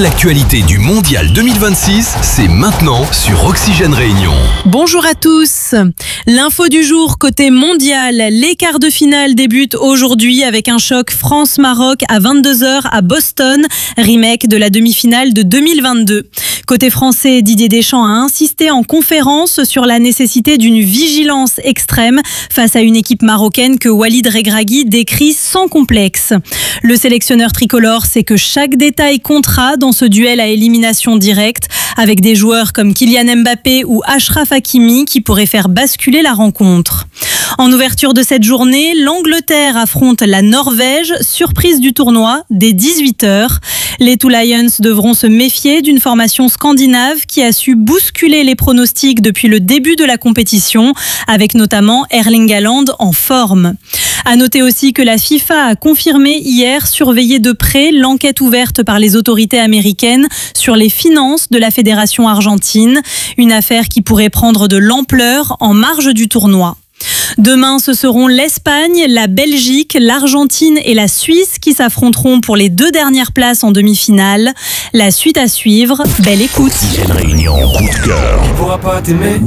l'actualité du Mondial 2026, c'est maintenant sur Oxygène Réunion. Bonjour à tous. L'info du jour côté mondial. Les quarts de finale débutent aujourd'hui avec un choc France-Maroc à 22h à Boston, remake de la demi-finale de 2022. Côté français, Didier Deschamps a insisté en conférence sur la nécessité d'une vigilance extrême face à une équipe marocaine que Walid Regragui décrit sans complexe. Le sélectionneur tricolore sait que chaque détail comptera dans ce duel à élimination directe, avec des joueurs comme Kylian Mbappé ou Achraf Hakimi qui pourraient faire basculer la rencontre. En ouverture de cette journée, l'Angleterre affronte la Norvège, surprise du tournoi, dès 18h. Les Two Lions devront se méfier d'une formation scandinave qui a su bousculer les pronostics depuis le début de la compétition, avec notamment Erling Haaland en forme. À noter aussi que la FIFA a confirmé hier surveiller de près l'enquête ouverte par les autorités américaines sur les finances de la fédération argentine, une affaire qui pourrait prendre de l'ampleur en marge du tournoi. Demain, ce seront l'Espagne, la Belgique, l'Argentine et la Suisse qui s'affronteront pour les 2 dernières places en demi-finale. La suite à suivre, belle écoute. Oxygène Réunion, coup de cœur. Qui pourra pas t'aimer ?